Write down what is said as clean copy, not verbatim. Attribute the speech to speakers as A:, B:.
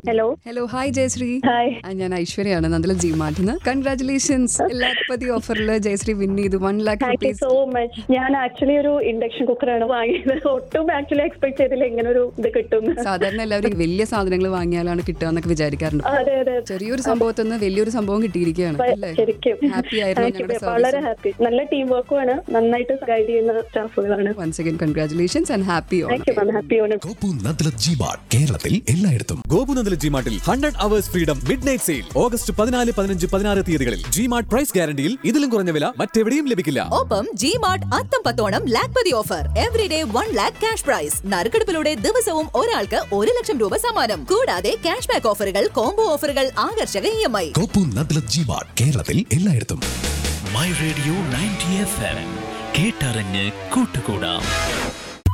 A: Hello
B: hello hi Jayashree.
A: Hi.
B: ഞാൻ ഐശ്വര്യാണ് Nandala G മാർട്ടിന്ന്. Congratulations. Lakhpati ഓഫറിൽ Jayashree win ചെയ്തു 1 lakh
A: thank you
B: rupees.
A: So much. ഞാൻ actually ഒരു ഇൻഡക്ഷൻ കുക്കറാണ് വാങ്ങിയത്. ഒട്ടും ആക്ച്വലി എക്സ്പെക്ട് ചെയ്തില്ല ഇങ്ങനെ ഒരു ഇത് കിട്ടും.
B: സാധാരണ എല്ലാവരും വലിയ സാധനങ്ങൾ വാങ്ങിയാലാണ് കിട്ടുക എന്നൊക്കെ വിചാരിക്കാറുണ്ട്.
A: അതെ അതെ.
B: ചെറിയൊരു സംഭവത്തിൽ നിന്ന് വലിയൊരു സംഭവം കിട്ടിയിരിക്കുകയാണ് അല്ലേ?
A: ശരിക്കും
B: ഹാപ്പി ആയിരുന്നു ഞങ്ങളുടെ
A: വളരെ
B: സർവീസ്.
A: ഹാപ്പി. നല്ല ടീം വർക്കുമാണ്. നന്നായിട്ട് ഗൈഡ് ചെയ്യുന്ന സ്റ്റാഫുകളാണ്.
B: Once again congratulations and happy
A: thank you ma'am. Happy Onam.
C: ഗോപുനന്ദല G mart കേരളത്തിൽ എല്ലായിടത്തും.
D: ഗോപുനന്ദല G മാർട്ടിൽ 100 hours freedom mid night sale August 14, 15, 16 തീയതികളിൽ. ജി മാർട്ട് പ്രൈസ് ഗ്യാരണ്ടിയിൽ ഇതിലും കുറഞ്ഞ വില മറ്റെവിടെയും ലഭിക്കില്ല.
E: ഒപ്പം ജി മാർട്ട് അത്തം പത്തോണം Lakhpati offer. Everyday 1 lakh cash prize. നറുക്കെടുപ്പിലൂടെ ദിവസവും ഒരാൾക്ക് 1 ലക്ഷം രൂപ സമ്മാനം. കൂടാതെ ക്യാഷ് ബാക്ക് ഓഫറുകൾ, കോംബോ ഓഫറുകൾ, ആകർഷക EMI.
C: ഗോപുനന്ദല ജി മാർട്ട് കേരളത്തിൽ എല്ലായിടത്തും.
F: മൈ റേഡിയോ 90 FM കേട്ടറിഞ്ഞ് കൂട്ടുകൂടാം.